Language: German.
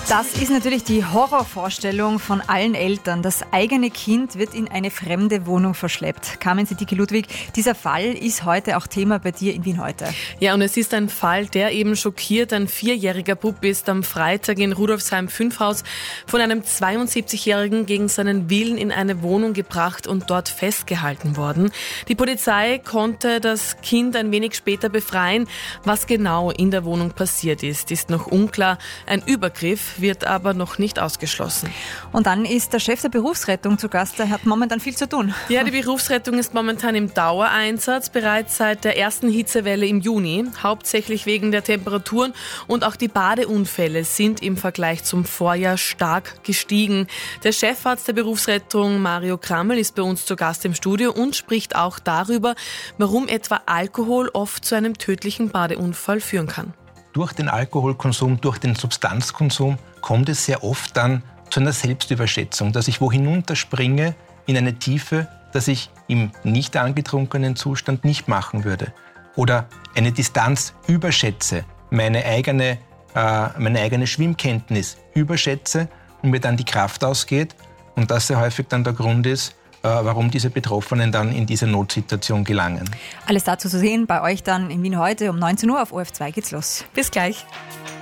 Das ist natürlich die Horrorvorstellung von allen Eltern. Das eigene Kind wird in eine fremde Wohnung verschleppt. Carmen Siddiqui-Ludwig, dieser Fall ist heute auch Thema bei dir in Wien heute. Ja, und es ist ein Fall, der eben schockiert. Ein 4-jähriger Bub ist am Freitag in Rudolfsheim-5 von einem 72-Jährigen gegen seinen Willen in eine Wohnung gebracht und dort festgehalten worden. Die Polizei konnte das Kind ein wenig später befreien. Was genau in der Wohnung passiert ist noch unklar. Ein Übergriff wird aber noch nicht ausgeschlossen. Und dann ist der Chef der Berufsrettung zu Gast, der hat momentan viel zu tun. Ja, die Berufsrettung ist momentan im Dauereinsatz, bereits seit der ersten Hitzewelle im Juni, hauptsächlich wegen der Temperaturen, und auch die Badeunfälle sind im Vergleich zum Vorjahr stark gestiegen. Der Chefarzt der Berufsrettung, Mario Krammel, ist bei uns zu Gast im Studio und spricht auch darüber, warum etwa Alkohol oft zu einem tödlichen Badeunfall führen kann. Durch den Alkoholkonsum, durch den Substanzkonsum kommt es sehr oft dann zu einer Selbstüberschätzung, dass ich wo hinunterspringe in eine Tiefe, das ich im nicht angetrunkenen Zustand nicht machen würde. Oder eine Distanz überschätze, meine eigene Schwimmkenntnis überschätze und mir dann die Kraft ausgeht. Und das sehr häufig dann der Grund ist, warum diese Betroffenen dann in diese Notsituation gelangen. Alles dazu zu sehen bei euch dann in Wien heute um 19 Uhr auf ORF2 geht's los. Bis gleich.